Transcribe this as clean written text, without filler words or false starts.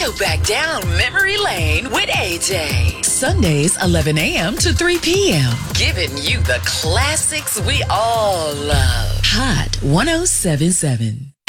go back down memory lane with AJ. Sundays, 11 a.m. to 3 p.m. Giving you the classics we all love. Hot 107.7.